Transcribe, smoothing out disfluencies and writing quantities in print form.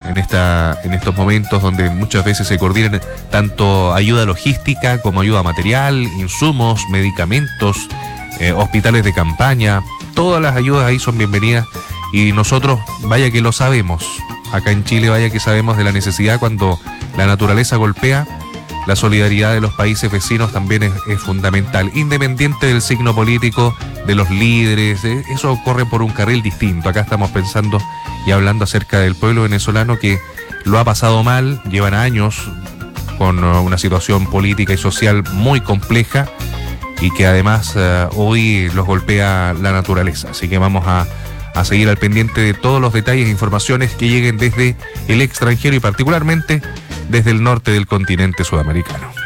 en estos momentos donde muchas veces se coordinan tanto ayuda logística como ayuda material, insumos, medicamentos, hospitales de campaña. Todas las ayudas ahí son bienvenidas y nosotros, vaya que lo sabemos, acá en Chile vaya que sabemos de la necesidad cuando la naturaleza golpea. La solidaridad de los países vecinos también es fundamental, independiente del signo político, de los líderes, eso corre por un carril distinto. Acá estamos pensando y hablando acerca del pueblo venezolano que lo ha pasado mal, llevan años con una situación política y social muy compleja y que además hoy los golpea la naturaleza. Así que vamos a seguir al pendiente de todos los detalles e informaciones que lleguen desde el extranjero y particularmente desde el norte del continente sudamericano.